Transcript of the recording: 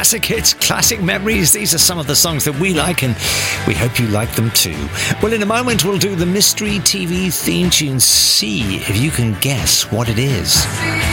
classic hits, classic memories. These are some of the songs that we like, and we hope you like them too. Well, in a moment, we'll do the mystery TV theme tune. See if you can guess what it is.